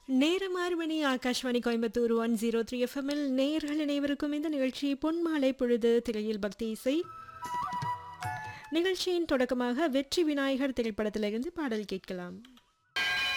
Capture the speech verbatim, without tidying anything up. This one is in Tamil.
நேரம் ஆறு மணி Akashvani Coimbatore one zero three எஃப்எம்மில் நேயர்கள் அனைவருக்கும் இந்த நிகழ்ச்சி பொன்மாலை பொழுது திரையில் பக்தி இசை நிகழ்ச்சியின் தொடக்கமாக வெற்றி விநாயகர் திரைப்படத்திலிருந்து பாடல் கேட்கலாம்.